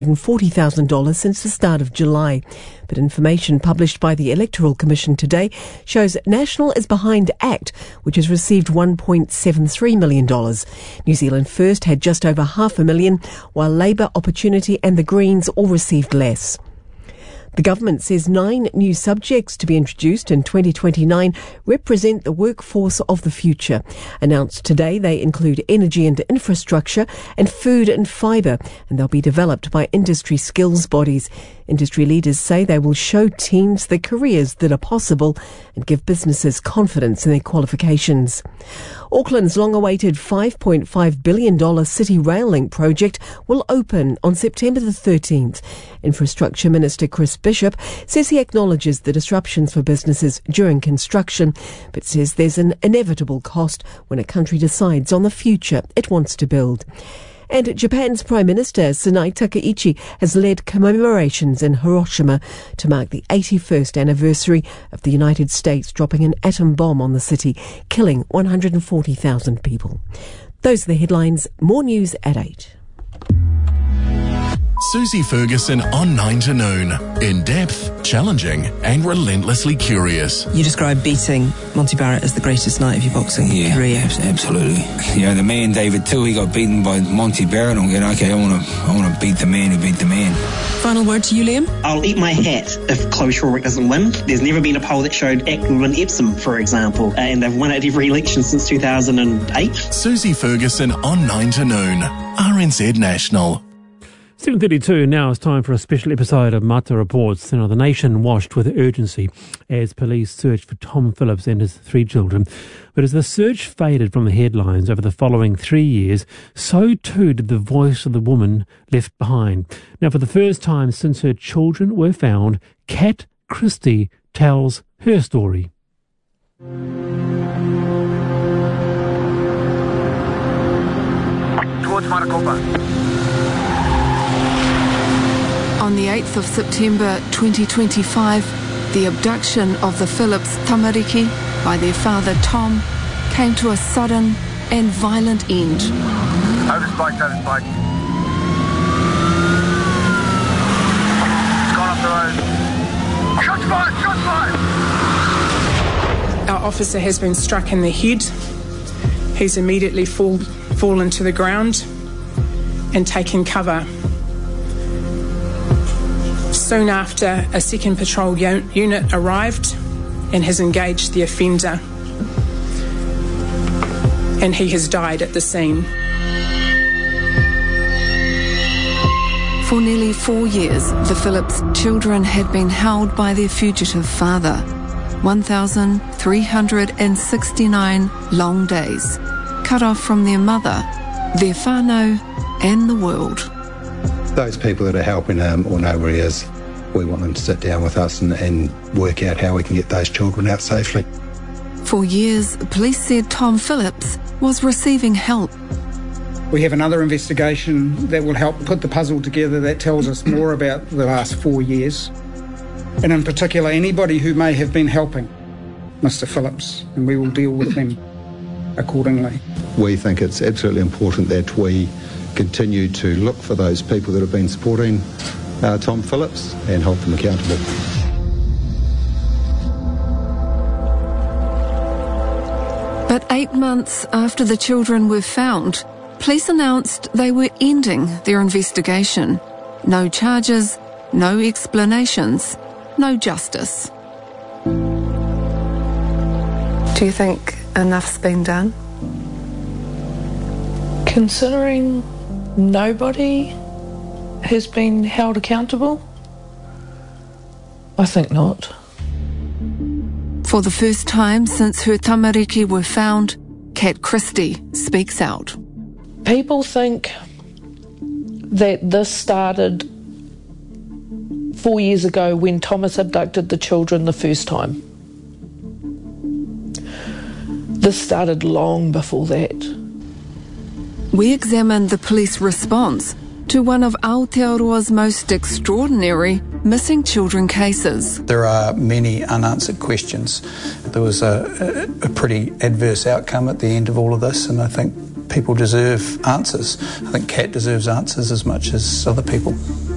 $140,000 since the start of July. But information published by the Electoral Commission today shows National is behind ACT, which has received $1.73 million. New Zealand First had just over $500,000, while Labour, Opportunity and the Greens all received less. The government says 9 new subjects to be introduced in 2029 represent the workforce of the future. Announced today, they include energy and infrastructure and food and fibre, and they'll be developed by industry skills bodies. Industry leaders say they will show teams the careers that are possible and give businesses confidence in their qualifications. Auckland's long-awaited $5.5 billion City Rail Link project will open on September the 13th. Infrastructure Minister Chris Bishop says he acknowledges the disruptions for businesses during construction, but says there's an inevitable cost when a country decides on the future it wants to build. And Japan's Prime Minister Tsunai Takaichi has led commemorations in Hiroshima to mark the 81st anniversary of the United States dropping an atom bomb on the city, killing 140,000 people. Those are the headlines. More news at 8. Susie Ferguson on 9 to noon. In depth, challenging and relentlessly curious. You describe beating Monty Barrett as the greatest night of your boxing career. Absolutely. Yeah, the man David too, he got beaten by Monty Barrett. I'm going, okay, I want to beat the man who beat the man. Final word to you, Liam? I'll eat my hat if Chloe Shawrick doesn't win. There's never been a poll that showed ACT would win Epsom, for example, and they've won at every election since 2008. Susie Ferguson on 9 to noon. RNZ National. 7:32 now is time for a special episode of Mata Reports. The nation washed with urgency as police searched for Tom Phillips and his 3 children. But as the search faded from the headlines over the following 3 years, so too did the voice of the woman left behind. Now, for the first time since her children were found, Kat Christie tells her story. Towards Maracopa. On the 8th of September 2025, the abduction of the Phillips Tamariki by their father Tom came to a sudden and violent end. Over spike. It's gone off the road. Shots fired! Our officer has been struck in the head. He's immediately fallen to the ground and taken cover. Soon after, a second patrol unit arrived and has engaged the offender, and he has died at the scene. For nearly 4 years, the Phillips children had been held by their fugitive father. 1,369 long days, cut off from their mother, their whānau, and the world. Those people that are helping him or know where he is, we want them to sit down with us and work out how we can get those children out safely. For years, police said Tom Phillips was receiving help. We have another investigation that will help put the puzzle together that tells us more about the last 4 years, and in particular anybody who may have been helping Mr. Phillips, and we will deal with them accordingly. We think it's absolutely important that we continue to look for those people that have been supporting Tom Phillips and hold them accountable. But 8 months after the children were found, police announced they were ending their investigation. No charges, no explanations, no justice. Do you think enough's been done? Considering nobody has been held accountable, I think not. For the first time since her tamariki were found, Kat Christie speaks out. People think that this started 4 years ago when Thomas abducted the children the first time. This started long before that. We examined the police response to one of Aotearoa's most extraordinary missing children cases. There are many unanswered questions. There was a pretty adverse outcome at the end of all of this, and I think people deserve answers. I think Kat deserves answers as much as other people.